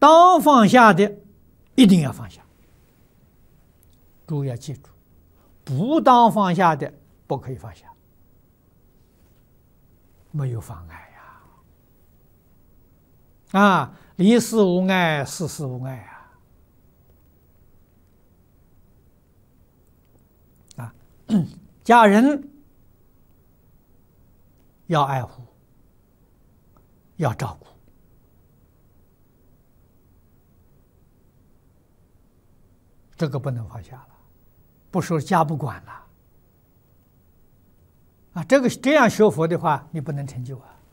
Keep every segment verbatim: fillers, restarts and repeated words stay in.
当放下的一定要放下，诸位要记住，不当放下的不可以放下，没有妨碍呀！啊，离事无碍，事事无碍啊！啊，家人要爱护，要照顾。这个不能放下了，不说家不管了啊！这个这样学佛的话，你不能成就啊！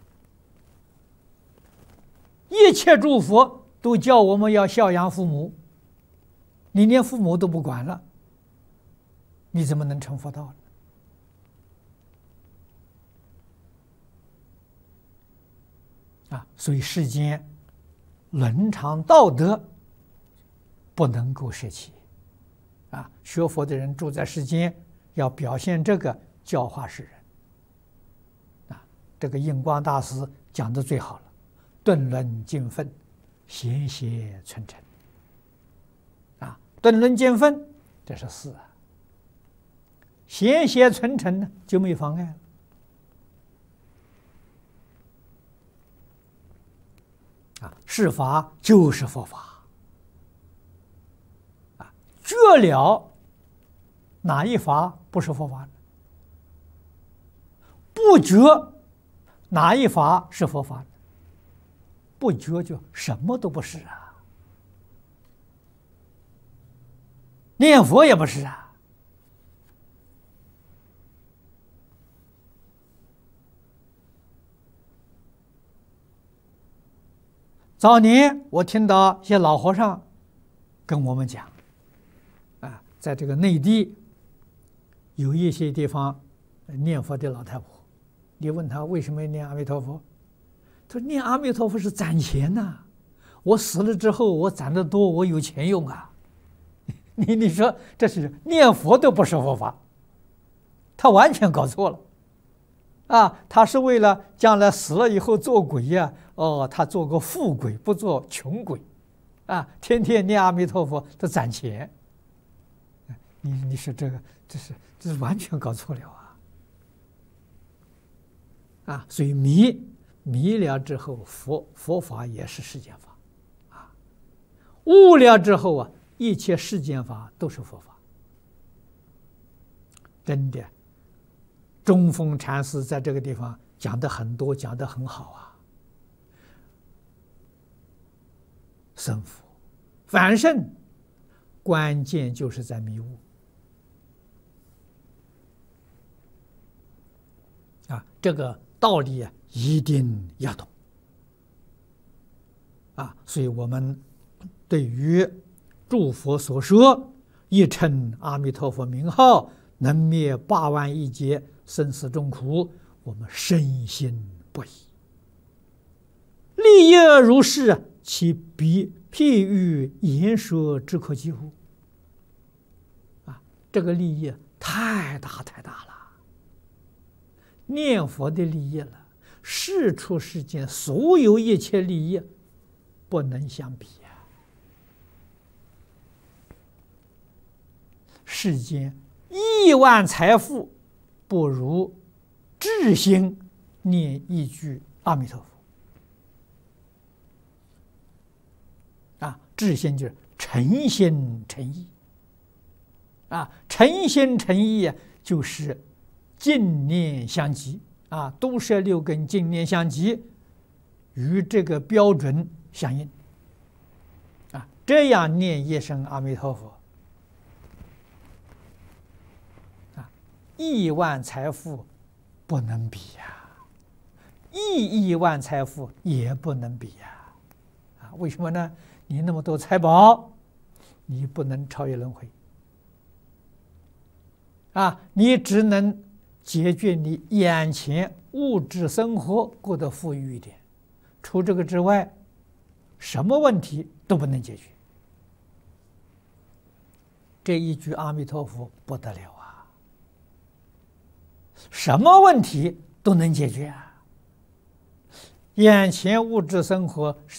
一切诸佛都叫我们要孝养父母，你连父母都不管了，你怎么能成佛道呢？啊！所以世间伦常道德不能够舍弃。啊，学佛的人住在世间，要表现这个教化世人。啊，这个印光大师讲的最好了，顿论尽分，贤邪存诚。啊，顿论尽分，这是事啊；贤邪存诚呢，就没妨碍了。啊，是法就是佛法。绝了，哪一法不是佛法呢？不绝，哪一法是佛法呢？不绝就什么都不是啊，念佛也不是啊。早年我听到一些老和尚跟我们讲。在这个内地，有一些地方念佛的老太婆，你问他为什么要念阿弥陀佛，他说念阿弥陀佛是攒钱呐、啊，我死了之后我攒得多，我有钱用啊。你你说这是念佛都不是佛法，他完全搞错了啊！他是为了将来死了以后做鬼呀、啊，哦，他做个富鬼，不做穷鬼啊，天天念阿弥陀佛都攒钱。你你说这个，这是这是完全搞错了啊！啊，所以迷迷了之后，佛佛法也是世间法，啊，悟了之后啊，一切世间法都是佛法。真的，中峰禅师在这个地方讲的很多，讲的很好啊。生佛凡圣，关键就是在迷悟。啊，这个道理啊，一定要懂啊！所以我们对于诸佛所说一称阿弥陀佛名号，能灭八万亿劫生死众苦，我们深信不疑。立业如是，其比譬喻言说之可及乎？啊，这个利益太大太大了。念佛的利益了，世出世间所有一切利益不能相比呀、啊。世间亿万财富不如至心念一句阿弥陀佛。啊，至心就是诚心诚意。啊，诚心诚意啊，就是净念相继啊，都摄六根净念相继，与这个标准相应啊，这样念一声阿弥陀佛啊，亿万财富不能比呀、啊，亿亿万财富也不能比呀、啊，啊，为什么呢？你那么多财宝，你不能超越轮回啊，你只能解决你眼前物质生活过得富裕一点，除这个之外，什么问题都不能解决。这一句阿弥陀佛不得了啊！什么问题都能解决啊！眼前物质生活